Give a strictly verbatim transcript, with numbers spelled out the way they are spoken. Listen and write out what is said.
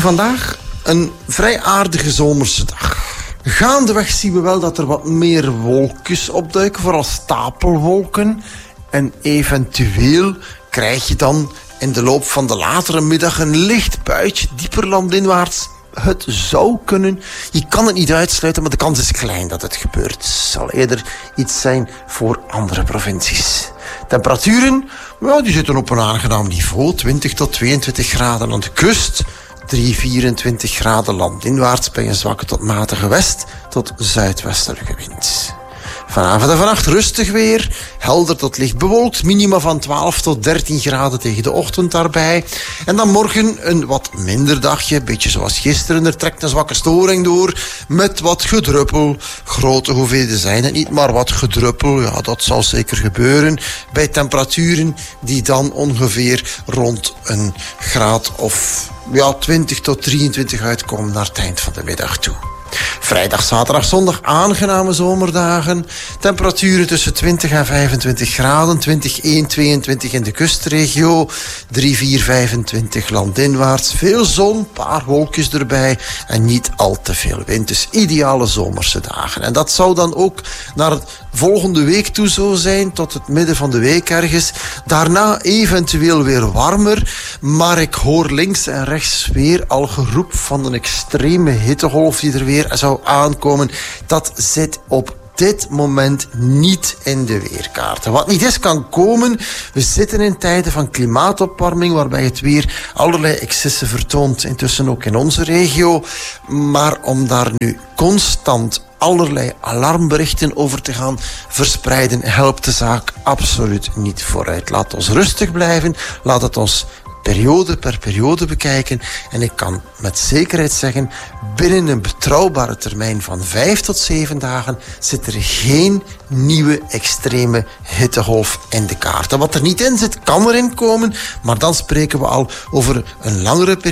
Vandaag een vrij aardige zomerse dag. Gaandeweg zien we wel dat er wat meer wolkjes opduiken, vooral stapelwolken. En eventueel krijg je dan in de loop van de latere middag een licht buitje dieper landinwaarts. Het zou kunnen. Je kan het niet uitsluiten, maar de kans is klein dat het gebeurt. Het zal eerder iets zijn voor andere provincies. Temperaturen, nou, die zitten op een aangenaam niveau. twintig tot tweeëntwintig graden aan de kust. drie, vierentwintig graden landinwaarts bij een zwakke tot matige west- tot zuidwestelijke wind. Vanavond en vannacht rustig weer, helder tot licht bewolkt, minima van twaalf tot dertien graden tegen de ochtend daarbij. En dan morgen een wat minder dagje, een beetje zoals gisteren. Er trekt een zwakke storing door met wat gedruppel. Grote hoeveelheden zijn het niet, maar wat gedruppel, ja, dat zal zeker gebeuren. Bij temperaturen die dan ongeveer rond een graad of ja, twintig tot drieëntwintig uitkomen naar het eind van de middag toe. Vrijdag, zaterdag, zondag aangename zomerdagen. Temperaturen tussen twintig en vijfentwintig graden. twintig, één, tweeëntwintig in de kustregio. drie, vier, vijfentwintig landinwaarts. Veel zon, paar wolkjes erbij. En niet al te veel wind. Dus ideale zomerse dagen. En dat zou dan ook naar het volgende week toe zo zijn. Tot het midden van de week ergens. Daarna eventueel weer warmer. Maar ik hoor links en rechts weer al geroep van een extreme hittegolf die er weer zou aankomen. Dat zit op dit moment niet in de weerkaarten. Wat niet is, kan komen. We zitten in tijden van klimaatopwarming, waarbij het weer allerlei excessen vertoont. Intussen ook in onze regio. Maar om daar nu constant allerlei alarmberichten over te gaan verspreiden, helpt de zaak absoluut niet vooruit. Laat ons rustig blijven. Laat het ons periode per periode bekijken. En ik kan met zekerheid zeggen, binnen een betrouwbare termijn van vijf tot zeven dagen zit er geen nieuwe extreme hittegolf in de kaart. En wat er niet in zit, kan erin komen, maar dan spreken we al over een langere periode.